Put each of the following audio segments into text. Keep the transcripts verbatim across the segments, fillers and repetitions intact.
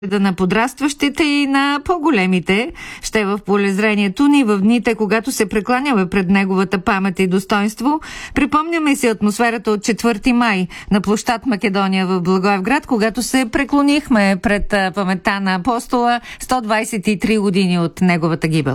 на подрастващите и на по-големите ще е в полезрението ни в дните, когато се прекланяме пред неговата памет и достоинство. Припомняме си атмосферата от четвърти май на площад Македония в Благоевград, когато се преклонихме пред паметта на апостола сто двадесет и три години от неговата гибел.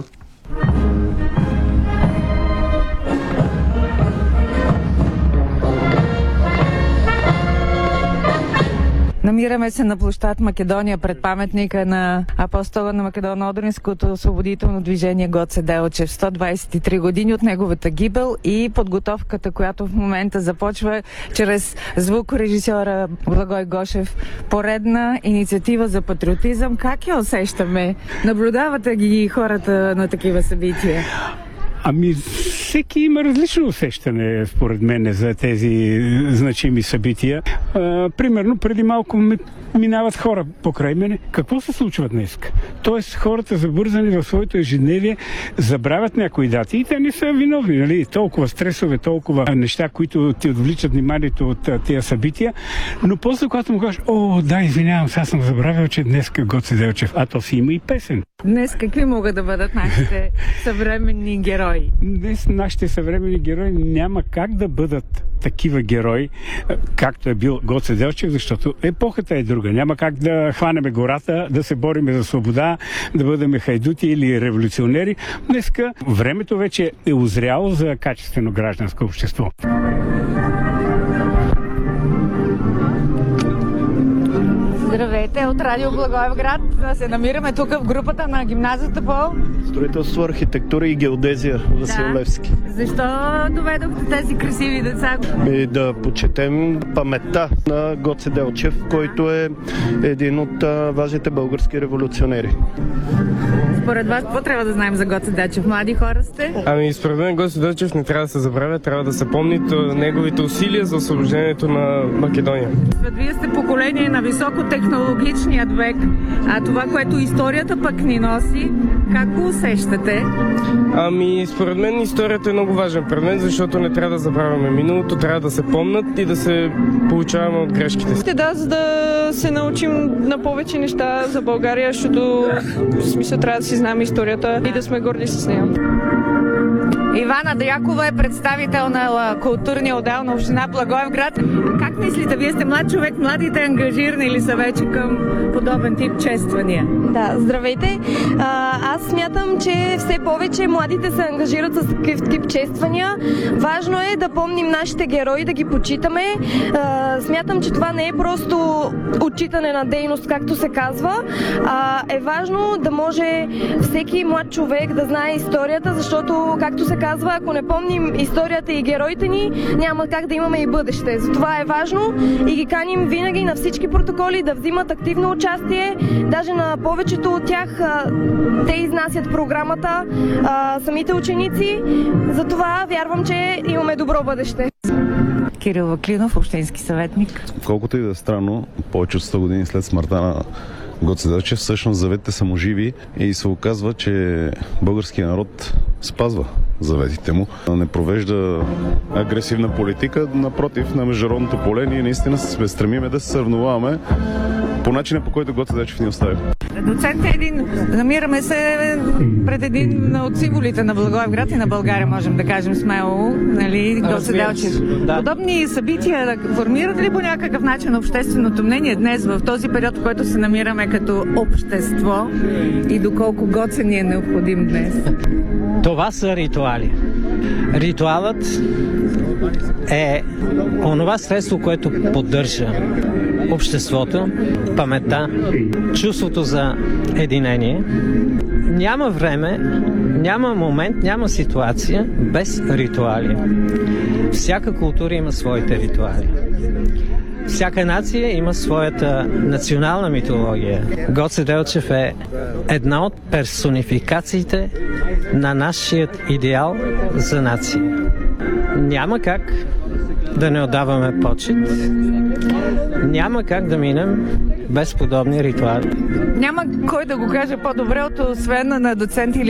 Намираме се на площад Македония пред паметника на апостола на Македоно-Одринското освободително движение Гоце Делчев. сто двадесет и три години от неговата гибел и подготовката, която в момента започва чрез звукорежисьора Благой Гошев. Поредна инициатива за патриотизъм. Как я усещаме? Наблюдавате ги хората на такива събития? Ами, всеки има различно усещане, според мен, за тези значими събития. А, примерно, преди малко ми минават хора покрай мене. Какво се случва днес? Тоест, хората забързани в своето ежедневие забравят някои дати и те не са виновни. Нали? Толкова стресове, толкова неща, които ти отвличат вниманието от тези събития. Но после, когато му кажеш, о, да, извинявам се, аз съм забравил, че днес Гоце Делчев, а то си има и песен. Днес какви могат да бъдат нашите съвременни герои? Днес нашите съвременни герои няма как да бъдат такива герои, както е бил Гоце Делчев, защото епохата е друга. Няма как да хванеме гората, да се бориме за свобода, да бъдем хайдути или революционери. Днеска времето вече е узряло за качествено гражданско общество. Здравейте от Радио Благоевград. Се намираме тук в групата на гимназията по строителство, архитектура и геодезия Васил да. Левски. Защо доведохте тези красиви деца? И да почетем паметта на Гоце Делчев, който е един от а, важните български революционери. Според вас, какво трябва да знаем за Гоце Делчев? Млади хора сте? Ами, според мен Гоце Делчев не трябва да се забравя, трябва да се помни неговите усилия за освобождението на Македония. Вие сте поколение на високотехнологичният век, а това, което историята пък ни носи, как го усещате? Ами, според мен историята е много важен предмет, защото не трябва да забравяме миналото, трябва да се помнят и да се получаваме от грешките си. Да, за да се научим на повече неща за България, защото в смисъл трябва да си знаем историята и да сме горди с нея. Ивана Дякова е представител на културния отдел на община Благоевград. Как мислите? Вие сте млад човек, младите ангажирани ли са вече към подобен тип чествания? Да, здравейте. А, аз смятам, че все повече младите се ангажират с такъв тип чествания. Важно е да помним нашите герои, да ги почитаме. А, смятам, че това не е просто отчитане на дейност, както се казва, а е важно да може всеки млад човек да знае историята, защото, както се казва, ако не помним историята и героите ни, няма как да имаме и бъдеще. Затова е важно и ги каним винаги на всички протоколи да взимат активно участие. Даже на повечето от тях а, те изнасят програмата, а, самите ученици. Затова вярвам, че имаме добро бъдеще. Кирил Ваклинов, общински съветник. Колкото и да е странно, повече от сто години след смъртта на Гоце Делчев, всъщност заветите са му живи и се оказва, че българският народ спазва заветите му. Не провежда агресивна политика, напротив, на международното поле ние наистина се стремиме да се съревноваваме по начина, по който Гоце Делчев ни остави. Доцент е един. Намираме се пред един от символите на Благоевград и на България, можем да кажем смело, нали, Гоце Делчев. Да. Подобни събития формират ли по някакъв начин общественото мнение днес, в този период, в който се намираме като общество и доколко Гоце ни е необходим днес? Това са ритуали. Ритуалът е онова средство, което поддържа обществото, паметта, чувството за единение. Няма време, няма момент, няма ситуация без ритуали. Всяка култура има своите ритуали. Всяка нация има своята национална митология. Гоце Делчев е една от персонификациите на нашия идеал за нация. Няма как да не отдаваме почит. Няма как да минем без подобни ритуали. Няма кой да го каже по-добре, освен на доцент или